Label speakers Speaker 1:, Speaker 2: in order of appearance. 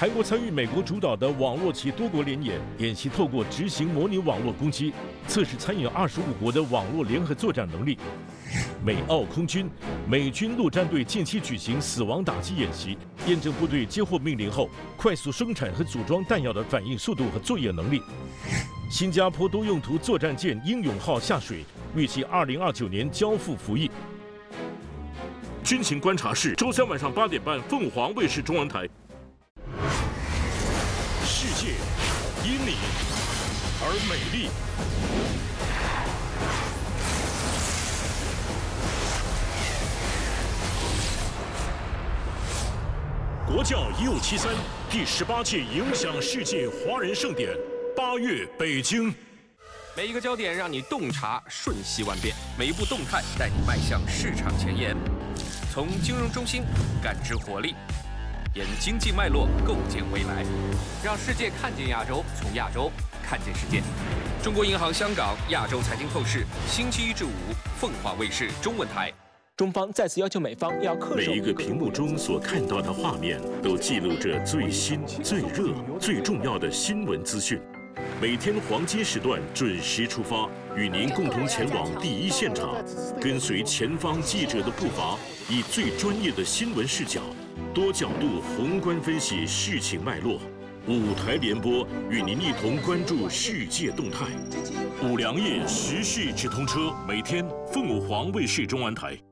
Speaker 1: 韩国参与美国主导的网络及多国联演，演习透过执行模拟网络攻击，测试参与25国的网络联合作战能力。美澳空军、美军陆战队近期举行死亡打击演习，验证部队接获命令后快速生产和组装弹药的反应速度和作业能力。新加坡多用途作战舰“英勇号”下水，预计2029年交付服役。军情观察室，周三晚上8点半，凤凰卫视中文台。世界因你而美丽。国教1573第18届影响世界华人盛典8月北京。
Speaker 2: 每一个焦点让你洞察瞬息万变，每一步动态带你迈向市场前沿。从金融中心感知活力，沿经济脉络构建未来，让世界看见亚洲，从亚洲看见世界。中国银行香港亚洲财经透视，星期1至5，凤凰卫视中文台。
Speaker 3: 中方再次要求美方要恪守
Speaker 1: 每一个屏幕中所看到的画面，都记录着最新、最热、最重要的新闻资讯。每天黄金时段准时出发，与您共同前往第一现场，跟随前方记者的步伐，以最专业的新闻视角，多角度宏观分析事情脉络。5台联播，与您一同关注世界动态。5粮液时事直通车，每天凤凰卫视中文台。